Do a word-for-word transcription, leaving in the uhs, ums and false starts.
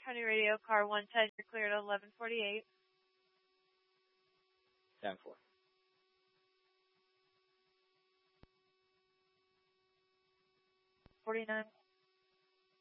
County Radio, car one ten, you're cleared at eleven forty-eight. ten four. forty-nine